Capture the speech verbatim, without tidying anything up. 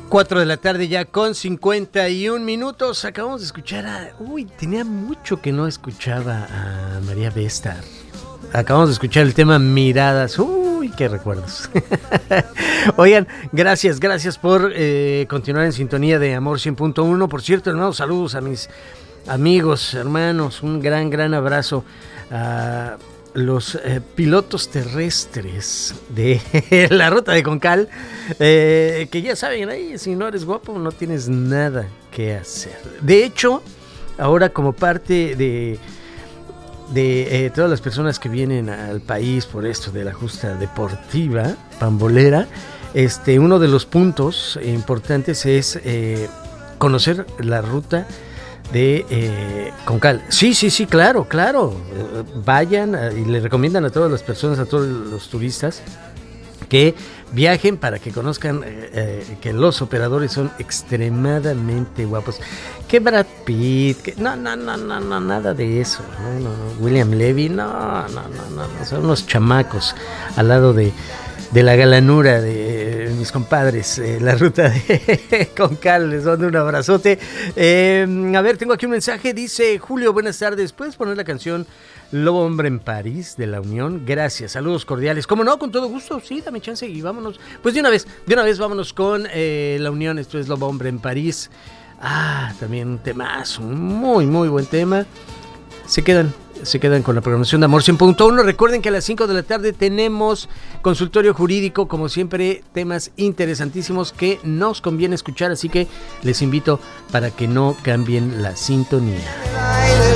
Cuatro de la tarde ya con cincuenta y un minutos. Acabamos de escuchar a... Uy, tenía mucho que no escuchaba a María Bestar. Acabamos de escuchar el tema Miradas. Uy, qué recuerdos. Oigan, gracias, gracias por eh, continuar en sintonía de Amor cien punto uno. Por cierto, hermanos, saludos a mis amigos, hermanos. Un gran, gran abrazo a los eh, pilotos terrestres de la ruta de Concal, eh, que ya saben, ahí si no eres guapo no tienes nada que hacer. De hecho, ahora como parte de, de eh, todas las personas que vienen al país por esto de la justa deportiva pambolera, este, uno de los puntos importantes es eh, conocer la ruta de eh, Concal. Sí, sí, sí, claro, claro. Eh, vayan a, y le recomiendan a todas las personas, a todos los turistas, que viajen para que conozcan eh, eh, que los operadores son extremadamente guapos. Que Brad Pitt, que, no, no, no, no, no, nada de eso. No, no, no. William Levy, no, no, no, no, no. Son unos chamacos al lado de de la galanura de mis compadres, eh, la ruta de Concal. Les mando un abrazote. Eh, a ver, tengo aquí un mensaje, dice Julio, buenas tardes, ¿puedes poner la canción Lobo Hombre en París de La Unión? Gracias, saludos cordiales. ¿Cómo no? Con todo gusto, sí, dame chance y vámonos. Pues de una vez, de una vez vámonos con eh, La Unión, esto es Lobo Hombre en París. Ah, también un temazo, un muy, muy buen tema. Se quedan, se quedan con la programación de Amor cien punto uno. Recuerden que a las cinco de la tarde tenemos consultorio jurídico, como siempre, temas interesantísimos que nos conviene escuchar, así que les invito para que no cambien la sintonía.